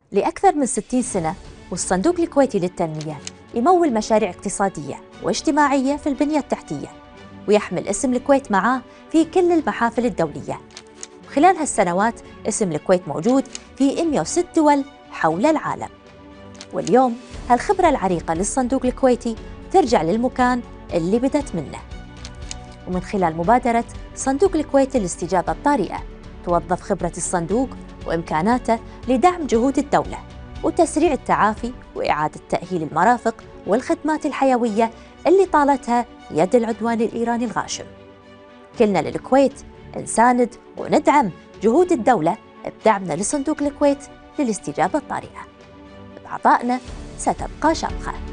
لأكثر من 60 سنة والصندوق الكويتي للتنمية يمول مشاريع اقتصادية واجتماعية في البنية التحتية، ويحمل اسم الكويت معاه في كل المحافل الدولية. خلال هالسنوات اسم الكويت موجود في 106 دول حول العالم. واليوم هالخبرة العريقة للصندوق الكويتي ترجع للمكان اللي بدت منه. ومن خلال مبادرة صندوق الكويت للاستجابة الطارئة توظف خبرة الصندوق وإمكاناته لدعم جهود الدولة وتسريع التعافي وإعادة تأهيل المرافق والخدمات الحيوية اللي طالتها يد العدوان الإيراني الغاشم. كلنا للكويت نساند وندعم جهود الدولة بدعمنا لصندوق الكويت للاستجابة الطارئة. بأعضائنا ستبقى شامخة.